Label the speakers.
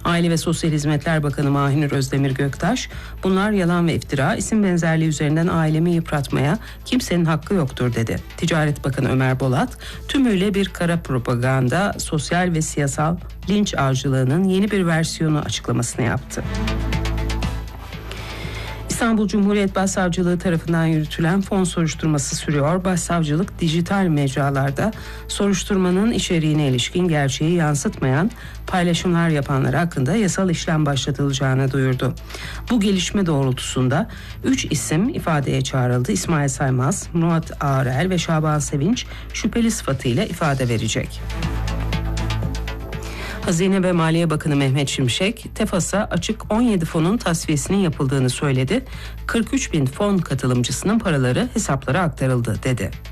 Speaker 1: Aile ve Sosyal Hizmetler Bakanı Mahinur Özdemir Göktaş, bunlar yalan ve iftira, isim benzerliği üzerinden ailemi yıpratmaya kimsenin hakkı yoktur dedi. Ticaret Bakanı Ömer Bolat, tümüyle bir kara propaganda, sosyal ve siyasal linç avcılığının yeni bir versiyonu açıklamasını yaptı. İstanbul Cumhuriyet Başsavcılığı tarafından yürütülen fon soruşturması sürüyor. Başsavcılık dijital mecralarda soruşturmanın içeriğine ilişkin gerçeği yansıtmayan paylaşımlar yapanlar hakkında yasal işlem başlatılacağını duyurdu. Bu gelişme doğrultusunda 3 isim ifadeye çağrıldı. İsmail Saymaz, Murat Ağrel ve Şaban Sevinç şüpheli sıfatıyla ifade verecek. Hazine ve Maliye Bakanı Mehmet Şimşek, TEFAS'a açık 17 fonun tasfiyesinin yapıldığını söyledi. 43 bin fon katılımcısının paraları hesaplara aktarıldı dedi.